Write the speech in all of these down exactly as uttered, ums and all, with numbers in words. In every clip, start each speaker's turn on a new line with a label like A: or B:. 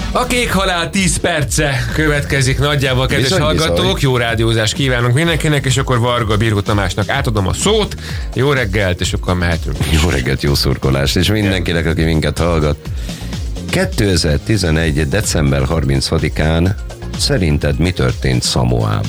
A: A Kék Halál tíz perce következik nagyjából, kedves
B: Bizony,
A: hallgatók.
B: bizony.
A: Jó rádiózást kívánok mindenkinek, és akkor Varga Birgó Tamásnak átadom a szót. Jó reggelt, és akkor mehetünk.
B: Jó reggelt, jó szurkolást, és mindenkinek, aki minket hallgat. kétezer-tizenegy. december harmincadikán szerinted mi történt Szamoán?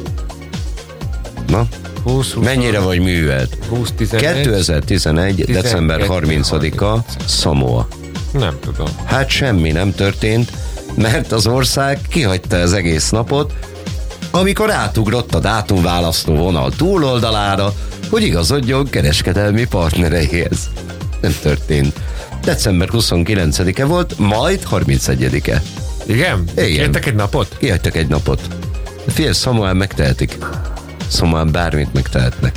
B: Na?
A: húsz, húsz,
B: Mennyire vagy művelt?
A: húsz, tizenegy.
B: kétezer-tizenegy. december harmincadika Szamoa.
A: Nem tudom.
B: Hát semmi nem történt, mert az ország kihagyta az egész napot, amikor átugrott a dátumválasztó vonal túloldalára, hogy igazodjon kereskedelmi partnereihez. Nem történt. december huszonkilencedike volt, majd harmincegyedike.
A: Igen?
B: Igen.
A: Kértek egy napot?
B: Kihagytak egy napot. Figyelj, Szamoán megtehetik. Szamoán bármit megtehetnek.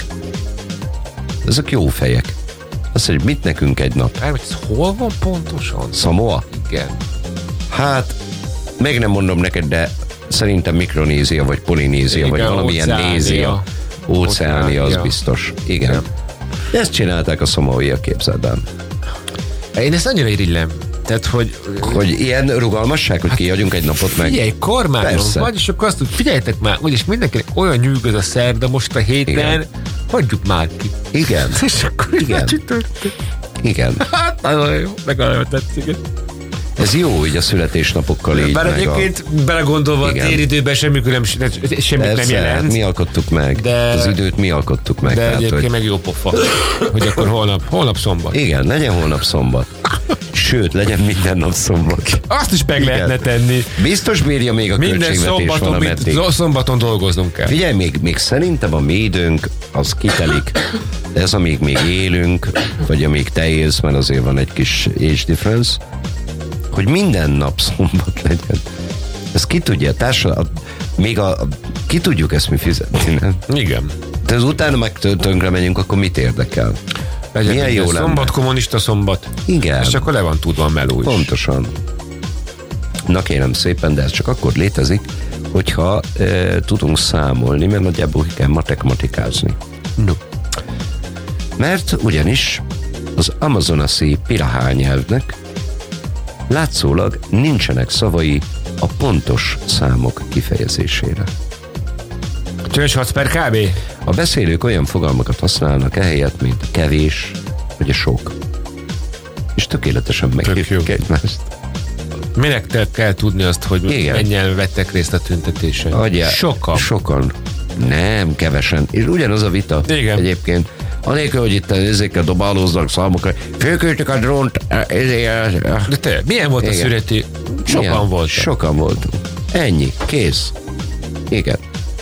B: Ezek jó fejek. Azt mondja, mit nekünk egy nap?
A: Várj, ez hol van pontosan?
B: Szamoa?
A: Igen.
B: Hát, még nem mondom neked, de szerintem Mikronézia, vagy Polinézia,
A: Igen,
B: vagy valamilyen
A: Óceánia.
B: Nézia. Óceánia, az
A: Óceánia.
B: biztos. Igen.
A: Igen.
B: Ezt csinálták a szamoaiak, képzeld el.
A: Én ezt annyira irigylem. Tehát, hogy...
B: Hogy ilyen rugalmasság, hogy kiadjunk egy napot meg.
A: Figyelj, kormányon
B: Persze.
A: vagy, és akkor azt mondjuk, figyeljetek már, úgyis mindenkinek olyan nyűgöz a szerda most a héten,
B: Igen.
A: hagyjuk már ki.
B: Igen.
A: És akkor
B: Igen.
A: így csütörtök.
B: Igen.
A: Hát, nagyon jó, meg nagyon tetszik.
B: Ez jó, így a születésnapokkal így
A: Bár
B: meg
A: egyébként belegondolva a
B: Igen.
A: téridőben semmi különbség, semmit nem
B: Persze,
A: jelent.
B: mi alkottuk meg.
A: De-
B: Az időt mi alkottuk meg.
A: De
B: tehát,
A: egyébként
B: hogy...
A: meg jó pofa, hogy akkor holnap, holnap szombat.
B: Igen, legyen holnap szombat. Sőt, legyen minden nap szombat.
A: Azt is meg
B: Igen.
A: lehetne tenni.
B: Biztos bírja még a
A: Minden
B: költségvetés
A: szombaton,
B: van,
A: mint
B: ameddig.
A: szombaton dolgoznunk kell.
B: Figyelj, még, még szerintem a mi időnk az kitelik. De ez amíg még élünk, vagy amíg te élsz, mert azért van egy kis age difference, hogy minden nap szombat legyen. Ez ki tudja, társadalom, még a, ki tudjuk ezt mi fizetni, nem?
A: Igen.
B: De az utána meg tö- tönkre megyünk, akkor mit érdekel?
A: Legyen
B: Milyen
A: minden
B: jó lenne.
A: szombat, kommunista szombat.
B: Igen.
A: És akkor le van tudva a meló is.
B: Pontosan. Na kérem szépen, de ez csak akkor létezik, hogyha e, tudunk számolni, mert nagyjából ki kell matematikázni.
A: No.
B: Mert ugyanis az amazonasi pirahá nyelvnek látszólag nincsenek szavai a pontos számok kifejezésére.
A: Csöves hat per kb.
B: A beszélők olyan fogalmakat használnak ehelyett, mint a kevés, vagy a sok. És tökéletesen megértjük egymást.
A: Minek te kell tudni azt, hogy
B: Igen.
A: mennyien vettek részt a tüntetésen?
B: Adja,
A: Sokan.
B: Sokan. Nem, kevesen. És ugyanaz a vita
A: Igen.
B: egyébként. Anélkül, hogy itt ezekkel dobálóznak számokkal. Fölküldtük a drónt. ezért-
A: De te, milyen volt
B: Igen.
A: a szüreti? Sokan
B: Igen,
A: voltak.
B: Sokan voltunk. Ennyi. Kész. Igen.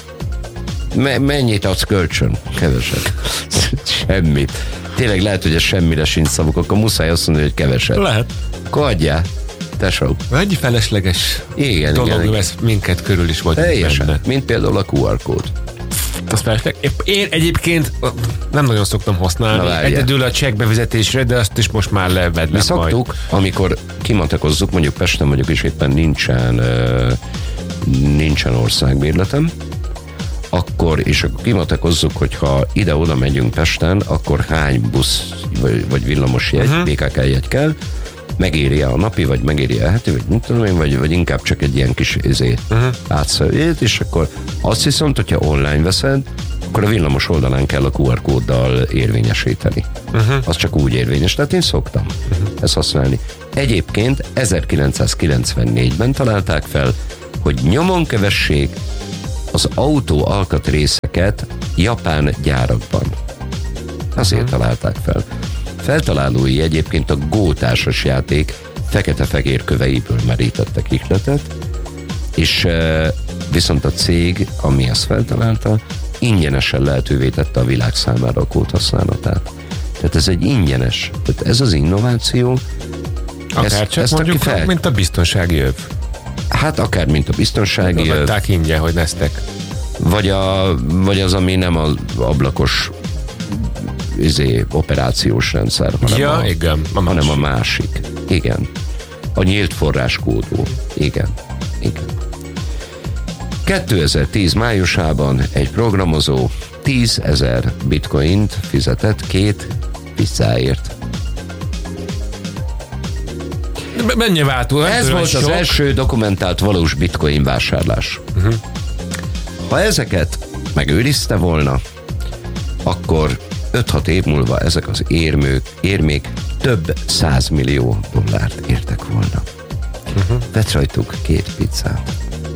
B: Me- mennyit adsz kölcsön? Keveset. Semmit. Tényleg lehet, hogy ez semmire sincs szavuk, akkor muszáj azt mondani, hogy keveset.
A: Lehet.
B: Akkor adjál. Tesó.
A: Annyi felesleges
B: Igen,
A: dolog,
B: igen, igen.
A: ez minket körül is volt.
B: Teljesen.
A: benne.
B: Mint például a kú er kód.
A: Az felesleg. Épp Én egyébként nem nagyon szoktam
B: Na,
A: használni.
B: várjál.
A: Egyedül a csekk bevezetésre, de azt is most már levedlem
B: Mi
A: majd.
B: szoktuk, amikor kimatakozzuk, mondjuk Pesten vagyok, és éppen nincsen, ö, nincsen országbérletem, akkor, és akkor kimatakozzuk, hogyha ide-oda megyünk Pesten, akkor hány busz vagy, vagy villamos jegy, uh-huh. bé ká ká jegy kell, megéri a napi, vagy megéri a heti, vagy nem tudom én, vagy, vagy inkább csak egy ilyen kis izé, uh-huh. átszövét, és akkor azt viszont, hogyha online veszed, akkor a villamos oldalán kell a kú er kóddal érvényesíteni. Uh-huh. Az csak úgy érvényes, tehát én szoktam uh-huh. ezt használni. Egyébként ezerkilencszázkilencvennégyben találták fel, hogy nyomon kövessék az autó alkatrészeket japán gyárakban. Azért uh-huh. találták fel. Feltalálói egyébként a Go társasjáték fekete-fehér köveiből merítettek ihletet, és viszont a cég, ami ezt feltalálta, ingyenesen lehetővé tette a világ számára a kód használatát. Tehát ez egy ingyenes. Tehát ez az innováció.
A: Akár
B: ezt,
A: csak
B: ezt
A: mondjuk,
B: fel...
A: mint a biztonsági öv.
B: Hát akár, mint a biztonsági öv.
A: Adták ingyen, hogy neztek.
B: Vagy, a, vagy az, ami nem az ablakos izé, operációs rendszer, hanem,
A: ja,
B: a,
A: igen, a
B: hanem a másik. Igen. A nyílt forráskódú. Igen. Igen. kétezer-tíz májusában egy programozó tízezer bitcoint fizetett két pizzáért.
A: Mennyi váltó?
B: Ez volt az első dokumentált valós bitcoin vásárlás. Uh-huh. Ha ezeket megőrizte volna, akkor öt-hat év múlva ezek az érmők, érmék több százmillió dollárt értek volna. Uh-huh. Vett rajtuk két pizzát.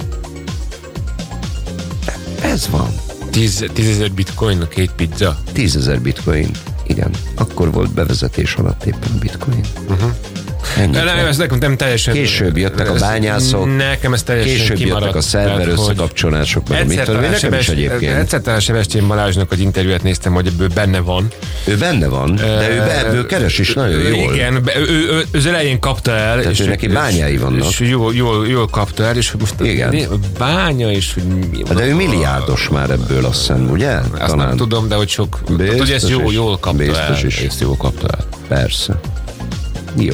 B: Ez van.
A: Tízezer bitcoin, két pizza?
B: Tízezer bitcoin, igen. Akkor volt bevezetés alatt éppen bitcoin. Uh-huh.
A: De nem, ez nekem nem teljesen...
B: Később jöttek a bányászok,
A: nekem ez teljesen
B: később
A: kimaradt,
B: jöttek a szerver összekapcsolások, meg mit tudom, nekem is egyébként.
A: Egyszer talán Sebestyén Balázsnak az interjúját néztem, hogy ebből benne van.
B: Ő benne van, de ő ebből keres is nagyon jól.
A: Igen, ő, ő, ő az elején kapta el.
B: Tehát
A: és,
B: ő neki bányái vannak.
A: És jól, jól, jól kapta el, és most
B: igen.
A: bánya is...
B: De ő milliárdos már ebből, azt hiszem, ugye?
A: Azt
B: talán.
A: Nem tudom, de hogy sok... Biztos hogy ezt jól, jól kapta
B: biztos
A: el.
B: Is.
A: Ezt jól kapta el.
B: Persze. Jó.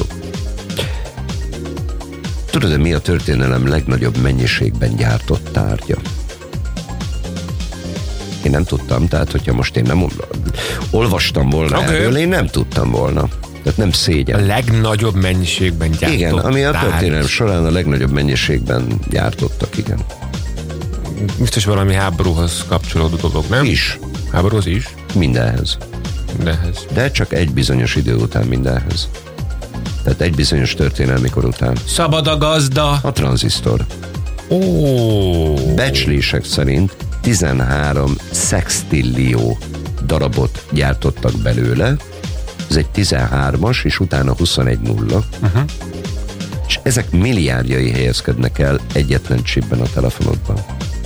B: Tudod, mi a történelem legnagyobb mennyiségben gyártott tárgya? Én nem tudtam, tehát hogyha most én nem olvastam volna okay. erről, én nem tudtam volna. Tehát nem szégyen.
A: A legnagyobb mennyiségben gyártott
B: igen, ami a
A: tárgy.
B: történelem során a legnagyobb mennyiségben gyártottak, igen.
A: Biztos valami háborúhoz kapcsolódó dolog, nem?
B: Is.
A: Háborúhoz is?
B: Mindenhez.
A: Mindenhez.
B: De csak egy bizonyos idő után mindenhez. Tehát egy bizonyos történelmi kor után.
A: Szabad a gazda.
B: A tranzisztor.
A: Ó.
B: Becslések szerint tizenhárom szextillió darabot gyártottak belőle. Ez egy tizenhármas, és utána huszonegy nulla. Uh-huh. És ezek milliárdjai helyezkednek el egyetlen chipben a telefonodban.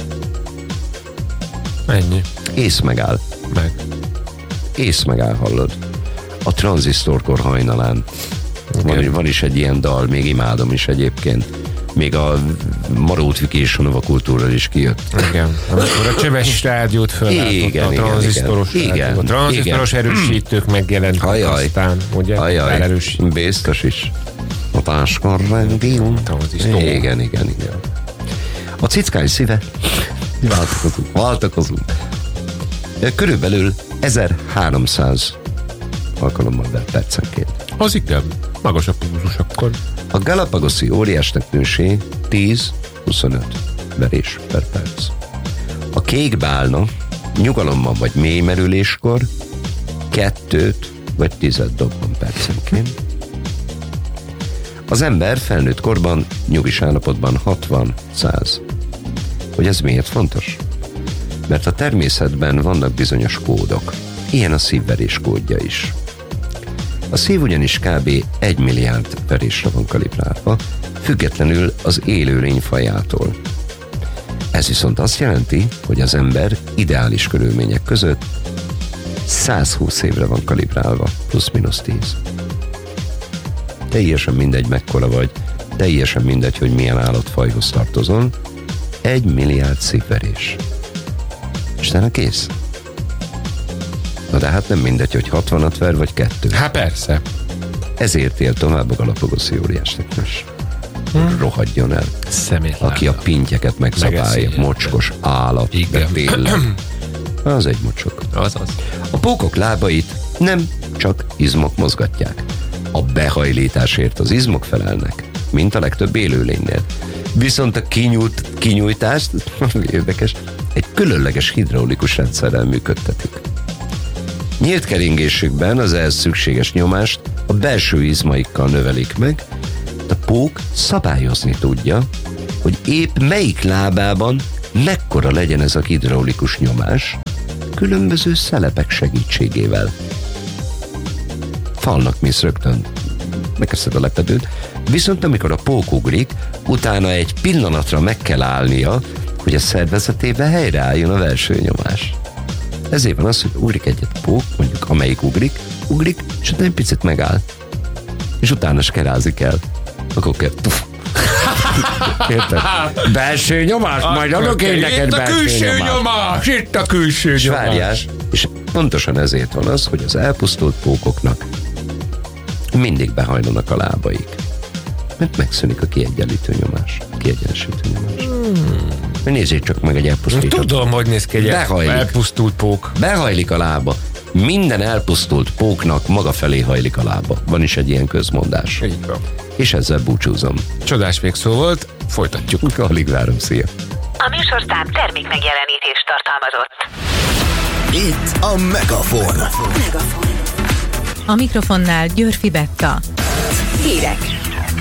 A: Ennyi.
B: Ész megáll.
A: Meg.
B: Ész megáll, hallod? A tranzisztorkor hajnalán. Van, van is egy ilyen dal, még imádom is egyébként. Még a Marót Vacation Kultúrral is kijött.
A: Igen, amikor a csöves rádiót fellátott, a tranzisztoros
B: igen,
A: rádió. A tranzisztoros igen. erősítők megjelentek
B: ajaj,
A: aztán, ugye?
B: Ajaj, biztos is. A táskar rádió.
A: Tranzisztor.
B: Igen, igen, igen. A cickány szíve. Váltakozunk, váltakozunk. Körülbelül ezerháromszáz alkalommal vett percenként.
A: Az igen, magas a pulzus akkor.
B: A Galapagoszi óriásteknősé tíz-huszonöt verés per perc. A kék bálna nyugalomban vagy mélymerüléskor kettőt vagy tized dobban percenként. Az ember felnőtt korban, nyugis állapotban hatvan-száz. Hogy ez miért fontos? Mert a természetben vannak bizonyos kódok. Ilyen a szívverés kódja is. A szív ugyanis kb. egy milliárd verésre van kalibrálva, függetlenül az élőlény fajától. Ez viszont azt jelenti, hogy az ember ideális körülmények között százhúsz évre van kalibrálva, plusz-minusz tíz. Teljesen mindegy, mekkora vagy, teljesen mindegy, hogy milyen állatfajhoz tartozol, egy milliárd szívverés. Istenem, kész. Na de hát nem mindegy, hogy hatvanat ver, vagy kettő.
A: Hát persze.
B: Ezért él tovább a Galapagoszi óriásteknős. Hmm. Rohadjon el.
A: Szemétlen.
B: Aki a pintyeket megszabálja, mocskos állat, de tényleg. Az egy mocsok.
A: Az az.
B: A pókok lábait nem csak izmok mozgatják. A behajlításért az izmok felelnek, mint a legtöbb élőlénynél. Viszont a kinyújt, kinyújtást, érdekes, egy különleges hidraulikus rendszerrel működtetik. Nyílt keringésükben az ehhez szükséges nyomást a belső izmaikkal növelik meg, a pók szabályozni tudja, hogy épp melyik lábában mekkora legyen ez a hidraulikus nyomás, különböző szelepek segítségével. Falnak mész rögtön, megkezdted a lepedőt, viszont amikor a pók ugrik, utána egy pillanatra meg kell állnia, hogy a szervezetében helyreálljon a belső nyomás. Ezért van az, hogy ugrik egyet pók, mondjuk amelyik ugrik, ugrik, és utána egy picit megáll. És utána skerázik el. Akkor kell... Érted? Belső nyomás, majd adok én neked belső nyomás. Itt a külső nyomás, itt a külső nyomás. Várjál, és pontosan ezért van az, hogy az elpusztult pókoknak mindig behajlanak a lábaik. Mert megszűnik a kiegyenlítő nyomás, a kiegyenlítő nyomás. Hmm. Nézzék csak meg egy elpusztított.
A: Tudom, hogy néz ki egy elpusztult pók.
B: Behajlik a lába, Minden elpusztult póknak maga felé hajlik a lába. Van is egy ilyen közmondás.
A: Így van.
B: És ezzel búcsúzom.
A: Csodás végszó volt, folytatjuk.
B: Alig várom, szia.
C: A műsorszám termék megjelenítést tartalmazott.
D: Itt a Megafon.
C: Megafon.
E: A mikrofonnál Györfi Betta.
C: Hírek.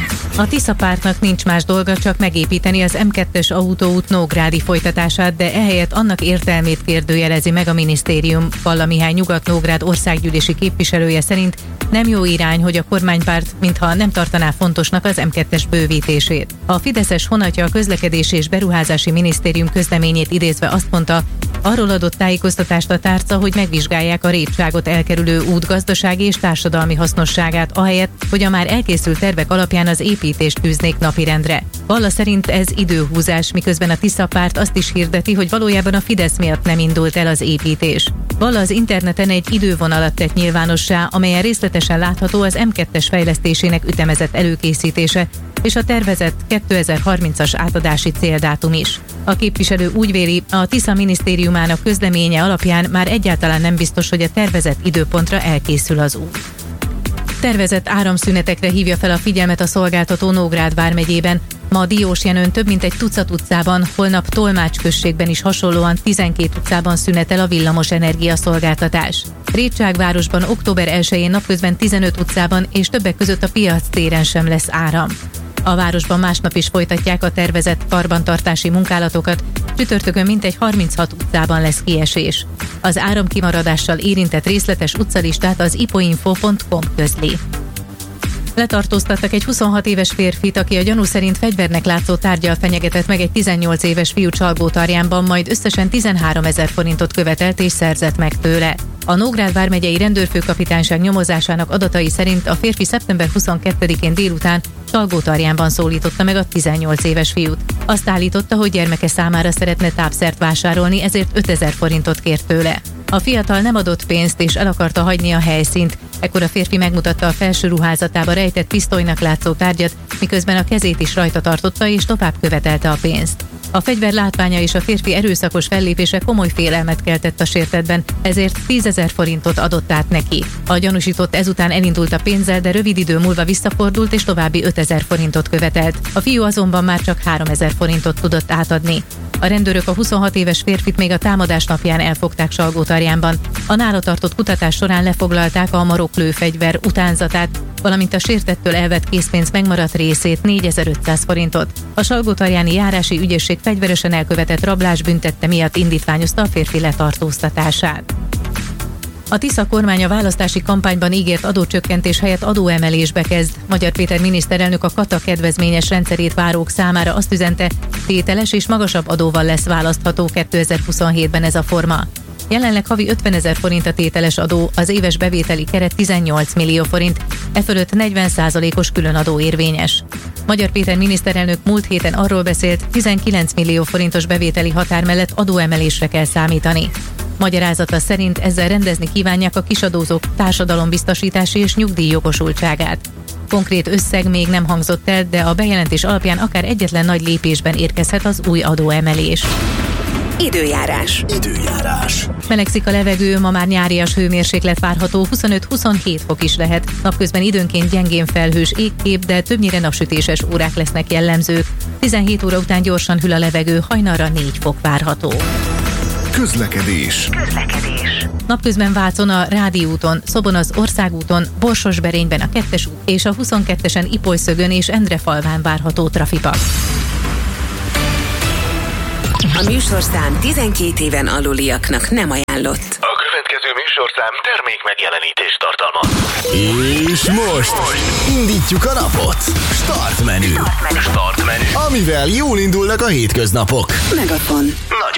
E: A Tisza pártnak nincs más dolga, csak megépíteni az em kettes autóút nógrádi folytatását, de ehelyett annak értelmét kérdőjelezi meg a minisztérium. Valla Mihály Nyugat-Nógrád országgyűlési képviselője szerint nem jó irány, hogy a kormánypárt mintha nem tartaná fontosnak az em kettes bővítését. A fideszes Honatja a Közlekedési és Beruházási Minisztérium közleményét idézve azt mondta, arról adott tájékoztatást a tárca, hogy megvizsgálják a rétságot elkerülő út gazdasági és társadalmi hasznosságát, ahelyett, hogy a már elkészült tervek alapján az építést tűznék napirendre. Valla szerint ez időhúzás, miközben a Tisza párt azt is hirdeti, hogy valójában a Fidesz miatt nem indult el az építés. Valla az interneten egy idővonalat tett nyilvánossá, amelyen részletesen látható az em kettes fejlesztésének ütemezett előkészítése, és a tervezett kétezer-harmincas átadási céldátum is. A képviselő úgy véli, a Tisza minisztériumának közleménye alapján már egyáltalán nem biztos, hogy a tervezett időpontra elkészül az út. Tervezett áramszünetekre hívja fel a figyelmet a szolgáltató Nógrád vármegyében. Ma Diósjenőn több mint egy tucat utcában, holnap Tolmács községben is hasonlóan tizenkét utcában szünetel a villamos energiaszolgáltatás. Rétságvárosban október elsején napközben tizenöt utcában és többek között a Piac téren sem lesz áram. A városban másnap is folytatják a tervezett karbantartási munkálatokat, csütörtökön mintegy harminchat utcában lesz kiesés. Az áramkimaradással érintett részletes utcalistát az ipoinfo pont com közli. Letartóztattak egy huszonhat éves férfit, aki a gyanú szerint fegyvernek látszó tárggyal fenyegetett meg egy tizennyolc éves fiú Csalgótarjánban, majd összesen tizenháromezer forintot követelt és szerzett meg tőle. A Nógrád vármegyei rendőrfőkapitányság nyomozásának adatai szerint a férfi szeptember huszonkettedikén délután Csalgótarjánban szólította meg a tizennyolc éves fiút. Azt állította, hogy gyermeke számára szeretne tápszert vásárolni, ezért ötezer forintot kért tőle. A fiatal nem adott pénzt és el akarta hagyni a helyszínt. Ekkor a férfi megmutatta a felső ruházatába rejtett pisztolynak látszó tárgyat, miközben a kezét is rajta tartotta és tovább követelte a pénzt. A fegyver látványa és a férfi erőszakos fellépése komoly félelmet keltett a sértettben, ezért tízezer forintot adott át neki. A gyanúsított ezután elindult a pénzzel, de rövid idő múlva visszafordult és további ötezer forintot követelt. A fiú azonban már csak háromezer forintot tudott átadni. A rendőrök a huszonhat éves férfit még a támadás napján elfogták Salgótarjánban. A nála tartott kutatás során lefoglalták a maroklőfegyver utánzatát, valamint a sértettől elvett készpénz megmaradt részét, négyezer-ötszáz forintot. A Salgótarjáni járási ügyészség fegyveresen elkövetett rablás büntette miatt indítványozta a férfi letartóztatását. A Tisza kormány a választási kampányban ígért adócsökkentés helyett adóemelésbe kezd. Magyar Péter miniszterelnök a kata kedvezményes rendszerét várók számára azt üzente, tételes és magasabb adóval lesz választható kétezer-huszonhétben ez a forma. Jelenleg havi ötvenezer forint a tételes adó, az éves bevételi keret tizennyolc millió forint, e fölött negyven százalékos különadó érvényes. Magyar Péter miniszterelnök múlt héten arról beszélt, tizenkilenc millió forintos bevételi határ mellett adóemelésre kell számítani. Magyarázata szerint ezzel rendezni kívánják a kisadózók társadalombiztosítási és nyugdíjjogosultságát. Konkrét összeg még nem hangzott el, de a bejelentés alapján akár egyetlen nagy lépésben érkezhet az új adóemelés.
C: Időjárás.
D: Időjárás.
E: Melegszik a levegő, ma már nyárias hőmérséklet várható, huszonöt-huszonhét fok is lehet. Napközben időnként gyengén felhős égkép, de többnyire napsütéses órák lesznek jellemzők. tizenhét óra után gyorsan hűl a levegő, hajnalra négy fok várható.
D: Közlekedés.
C: Közlekedés.
E: Napközben Vácon a Rádi úton, Szobon az Országúton, Borsosberényben a kettes út és a huszonkettesen Ipolyszögön és Endrefalván várható trafipak.
C: A műsorszám tizenkét éven aluliaknak nem ajánlott.
F: A következő műsorszám termék megjelenítést tartalmaz.
D: És most indítjuk a napot. Start menü.
F: Start menü.
D: Amivel jól indulnak a hétköznapok.
C: Megafon.
F: Nagyon